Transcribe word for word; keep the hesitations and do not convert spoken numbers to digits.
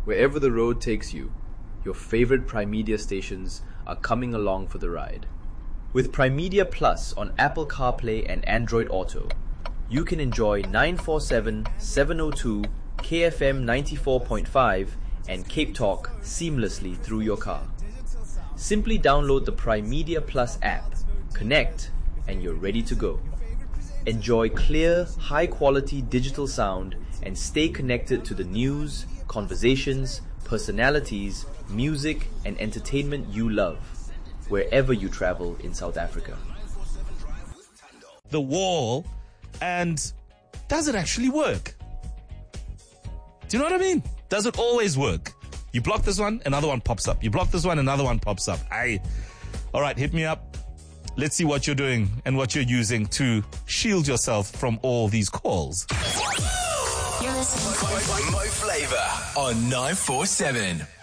Wherever the road takes you, your favorite Prime Media stations are coming along for the ride. With Prime Media Plus on Apple CarPlay and Android Auto, you can enjoy nine forty-seven, seven oh two, K F M ninety-four point five and Cape Talk seamlessly through your car. Simply download the Prime Media Plus app, connect, and you're ready to go. Enjoy clear, high-quality digital sound and stay connected to the news, conversations, personalities, music, and entertainment you love, wherever you travel in South Africa. The wall, and does it actually work? Do you know what I mean? Does it always work? You block this one, another one pops up. You block this one, another one pops up. Aye. All right, hit me up. Let's see what you're doing and what you're using to shield yourself from all these calls. You're listening to Mo Flava on nine four seven.